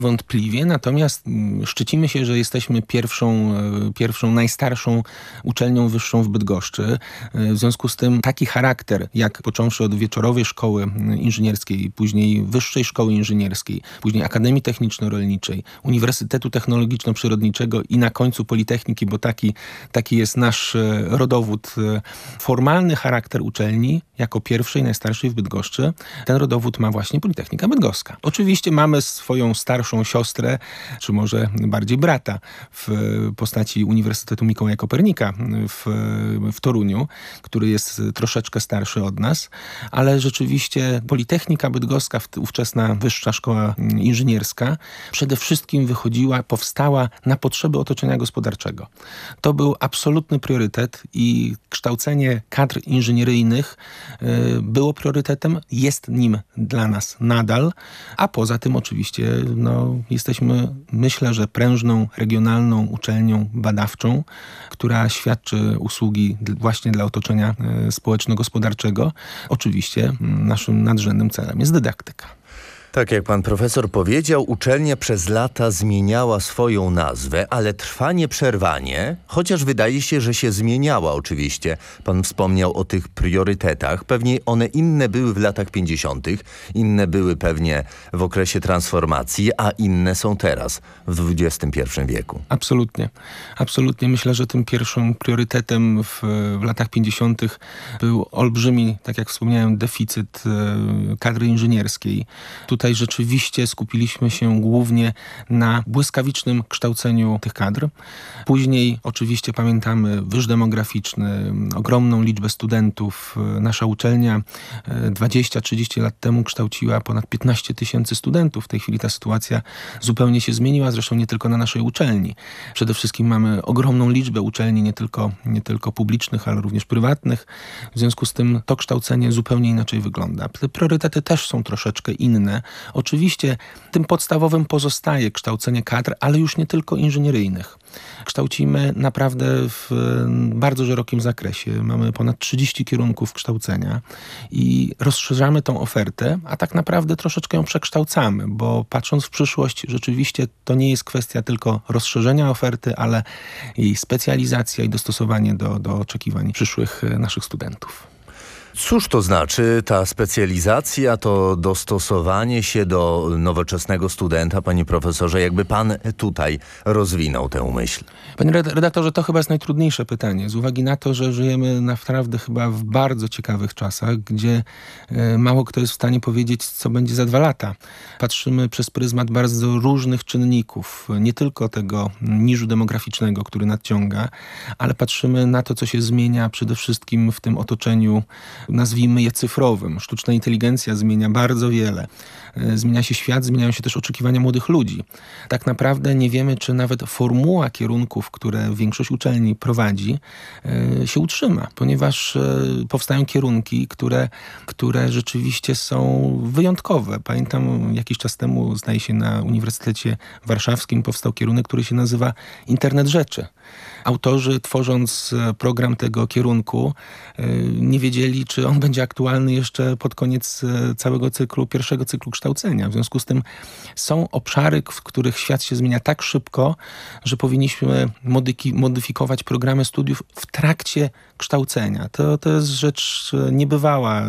Wątpliwie, natomiast szczycimy się, że jesteśmy pierwszą, najstarszą uczelnią wyższą w Bydgoszczy. W związku z tym taki charakter, jak począwszy od wieczorowej szkoły inżynierskiej, później Wyższej Szkoły Inżynierskiej, później Akademii Techniczno-Rolniczej, Uniwersytetu Technologiczno-Przyrodniczego i na końcu Politechniki, bo taki jest nasz rodowód, formalny charakter uczelni jako pierwszej, najstarszej w Bydgoszczy. Ten rodowód ma właśnie Politechnika Bydgoska. Oczywiście mamy swoją starszą siostrę, czy może bardziej brata w postaci Uniwersytetu Mikołaja Kopernika w Toruniu, który jest troszeczkę starszy od nas, ale rzeczywiście Politechnika Bydgoska, ówczesna Wyższa Szkoła Inżynierska, przede wszystkim powstała na potrzeby otoczenia gospodarczego. To był absolutny priorytet i kształcenie kadr inżynieryjnych było priorytetem, jest nim dla nas nadal, a poza tym oczywiście jesteśmy, myślę, że prężną, regionalną uczelnią badawczą, która świadczy usługi właśnie dla otoczenia społeczno-gospodarczego. Oczywiście naszym nadrzędnym celem jest dydaktyka. Tak jak pan profesor powiedział, uczelnia przez lata zmieniała swoją nazwę, ale trwa nieprzerwanie, chociaż wydaje się, że się zmieniała oczywiście. Pan wspomniał o tych priorytetach. Pewnie one inne były w latach 50., inne były pewnie w okresie transformacji, a inne są teraz, w XXI wieku. Absolutnie. Absolutnie. Myślę, że tym pierwszym priorytetem w latach 50. był olbrzymi, tak jak wspomniałem, deficyt kadry inżynierskiej. Tutaj rzeczywiście skupiliśmy się głównie na błyskawicznym kształceniu tych kadr. Później oczywiście pamiętamy wyż demograficzny, ogromną liczbę studentów. Nasza uczelnia 20-30 lat temu kształciła ponad 15 000 studentów. W tej chwili ta sytuacja zupełnie się zmieniła, zresztą nie tylko na naszej uczelni. Przede wszystkim mamy ogromną liczbę uczelni, nie tylko publicznych, ale również prywatnych. W związku z tym to kształcenie zupełnie inaczej wygląda. Te priorytety też są troszeczkę inne. Oczywiście tym podstawowym pozostaje kształcenie kadr, ale już nie tylko inżynieryjnych. Kształcimy naprawdę w bardzo szerokim zakresie. Mamy ponad 30 kierunków kształcenia i rozszerzamy tą ofertę, a tak naprawdę troszeczkę ją przekształcamy, bo patrząc w przyszłość, rzeczywiście to nie jest kwestia tylko rozszerzenia oferty, ale jej specjalizacja i dostosowanie do oczekiwań przyszłych naszych studentów. Cóż to znaczy ta specjalizacja, to dostosowanie się do nowoczesnego studenta, panie profesorze? Jakby pan tutaj rozwinął tę myśl? Panie redaktorze, to chyba jest najtrudniejsze pytanie, z uwagi na to, że żyjemy naprawdę chyba w bardzo ciekawych czasach, gdzie mało kto jest w stanie powiedzieć, co będzie za 2 lata. Patrzymy przez pryzmat bardzo różnych czynników, nie tylko tego niżu demograficznego, który nadciąga, ale patrzymy na to, co się zmienia przede wszystkim w tym otoczeniu, nazwijmy je cyfrowym. Sztuczna inteligencja zmienia bardzo wiele. Zmienia się świat, zmieniają się też oczekiwania młodych ludzi. Tak naprawdę nie wiemy, czy nawet formuła kierunków, które większość uczelni prowadzi, się utrzyma, ponieważ powstają kierunki, które rzeczywiście są wyjątkowe. Pamiętam jakiś czas temu, zdaje się, na Uniwersytecie Warszawskim powstał kierunek, który się nazywa Internet Rzeczy. Autorzy, tworząc program tego kierunku, nie wiedzieli, czy on będzie aktualny jeszcze pod koniec pierwszego cyklu kształcenia. W związku z tym są obszary, w których świat się zmienia tak szybko, że powinniśmy modyfikować programy studiów w trakcie kształcenia. To jest rzecz niebywała.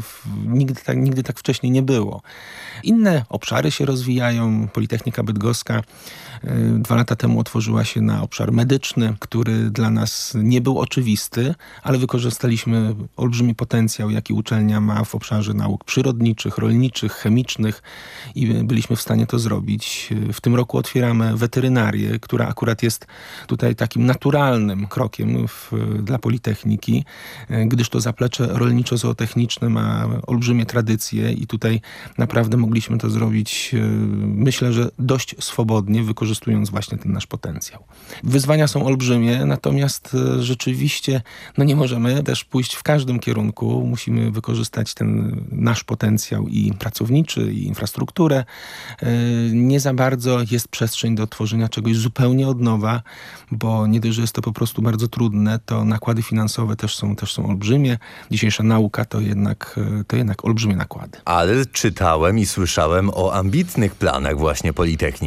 Nigdy tak wcześniej nie było. Inne obszary się rozwijają. Politechnika Bydgoska 2 lata temu otworzyła się na obszar medyczny, który dla nas nie był oczywisty, ale wykorzystaliśmy olbrzymi potencjał, jaki uczelnia ma w obszarze nauk przyrodniczych, rolniczych, chemicznych i byliśmy w stanie to zrobić. W tym roku otwieramy weterynarię, która akurat jest tutaj takim naturalnym krokiem dla Politechniki, gdyż to zaplecze rolniczo-zootechniczne ma olbrzymie tradycje i tutaj naprawdę mogliśmy to zrobić, myślę, że dość swobodnie, wykorzystując właśnie ten nasz potencjał. Wyzwania są są olbrzymie, natomiast rzeczywiście nie możemy też pójść w każdym kierunku. Musimy wykorzystać ten nasz potencjał i pracowniczy, i infrastrukturę. Nie za bardzo jest przestrzeń do tworzenia czegoś zupełnie od nowa, bo nie dość, że jest to po prostu bardzo trudne, to nakłady finansowe też są olbrzymie. Dzisiejsza nauka to jednak olbrzymie nakłady. Ale czytałem i słyszałem o ambitnych planach właśnie Politechniki.